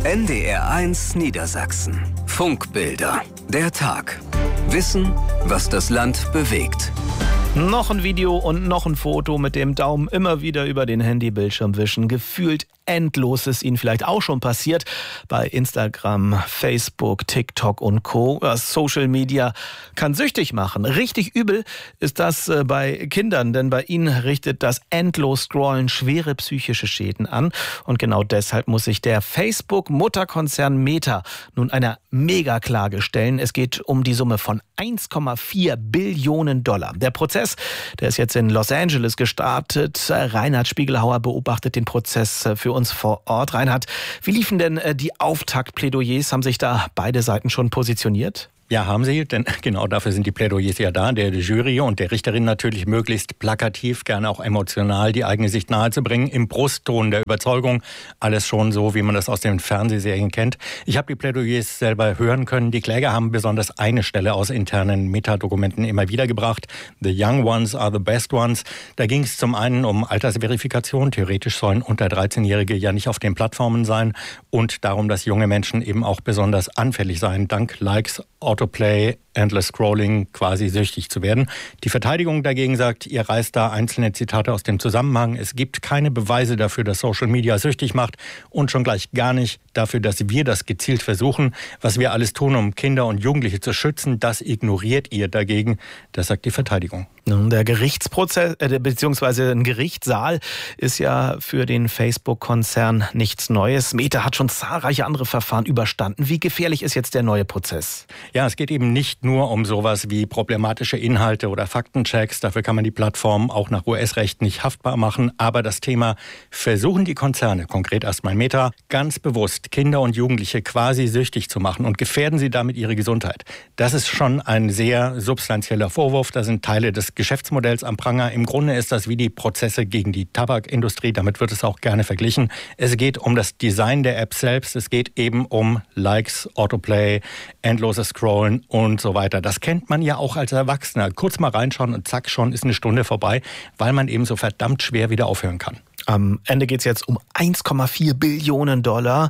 NDR1 Niedersachsen. Funkbilder. Der Tag. Wissen, was das Land bewegt. Noch ein Video und noch ein Foto mit dem Daumen immer wieder über den Handybildschirm wischen. Gefühlt endlos, ist Ihnen vielleicht auch schon passiert bei Instagram, Facebook, TikTok und Co. Social Media kann süchtig machen. Richtig übel ist das bei Kindern, denn bei ihnen richtet das Endlos-Scrollen schwere psychische Schäden an. Und genau deshalb muss sich der Facebook-Mutterkonzern Meta nun einer Megaklage stellen. Es geht um die Summe von 1,4 Billionen $. Der Prozess, der ist jetzt in Los Angeles gestartet. Reinhard Spiegelhauer beobachtet den Prozess für uns vor Ort. Reinhard, wie liefen denn die Auftaktplädoyers? Haben sich da beide Seiten schon positioniert? Ja, haben sie, denn genau dafür sind die Plädoyers ja da, der Jury und der Richterin natürlich möglichst plakativ, gerne auch emotional die eigene Sicht nahezubringen, im Brustton der Überzeugung, alles schon so, wie man das aus den Fernsehserien kennt. Ich habe die Plädoyers selber hören können. Die Kläger haben besonders eine Stelle aus internen Metadokumenten immer wieder gebracht. The young ones are the best ones. Da ging es zum einen um Altersverifikation. Theoretisch sollen unter 13-Jährige ja nicht auf den Plattformen sein und darum, dass junge Menschen eben auch besonders anfällig seien, dank Likes, Autoplay, Endless Scrolling, quasi süchtig zu werden. Die Verteidigung dagegen sagt, ihr reißt da einzelne Zitate aus dem Zusammenhang. Es gibt keine Beweise dafür, dass Social Media süchtig macht und schon gleich gar nicht dafür, dass wir das gezielt versuchen. Was wir alles tun, um Kinder und Jugendliche zu schützen, das ignoriert ihr dagegen. Das sagt die Verteidigung. Der Gerichtsprozess bzw. ein Gerichtssaal ist ja für den Facebook-Konzern nichts Neues. Meta hat schon zahlreiche andere Verfahren überstanden. Wie gefährlich ist jetzt der neue Prozess? Ja, es geht eben nicht nur um sowas wie problematische Inhalte oder Faktenchecks. Dafür kann man die Plattform auch nach US-Recht nicht haftbar machen. Aber das Thema, versuchen die Konzerne, konkret erstmal Meta, ganz bewusst Kinder und Jugendliche quasi süchtig zu machen und gefährden sie damit ihre Gesundheit. Das ist schon ein sehr substanzieller Vorwurf. Da sind Teile des Geschäftsmodells am Pranger. Im Grunde ist das wie die Prozesse gegen die Tabakindustrie. Damit wird es auch gerne verglichen. Es geht um das Design der App selbst. Es geht eben um Likes, Autoplay, endloses Scrollen und so weiter. Das kennt man ja auch als Erwachsener. Kurz mal reinschauen und zack, schon ist eine Stunde vorbei, weil man eben so verdammt schwer wieder aufhören kann. Am Ende geht es jetzt um 1,4 Billionen $.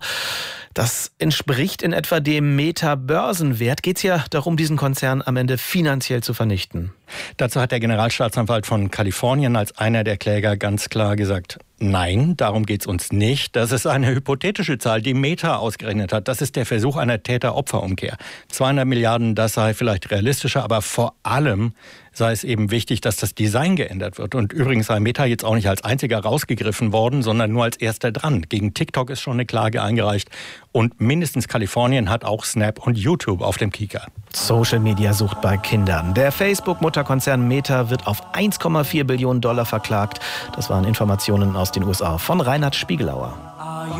Das entspricht in etwa dem Meta-Börsenwert. Geht es ja darum, diesen Konzern am Ende finanziell zu vernichten? Dazu hat der Generalstaatsanwalt von Kalifornien als einer der Kläger ganz klar gesagt, nein, darum geht es uns nicht. Das ist eine hypothetische Zahl, die Meta ausgerechnet hat. Das ist der Versuch einer Täter-Opfer-Umkehr. 200 Milliarden, das sei vielleicht realistischer, aber vor allem sei es eben wichtig, dass das Design geändert wird. Und übrigens sei Meta jetzt auch nicht als einziger rausgegriffen worden, sondern nur als erster dran. Gegen TikTok ist schon eine Klage eingereicht. Und mindestens Kalifornien hat auch Snap und YouTube auf dem Kieker. Social Media sucht bei Kindern. Der Facebook-Mutterkonzern Meta wird auf 1,4 Billionen $ verklagt. Das waren Informationen aus den USA von Reinhard Spiegelhauer.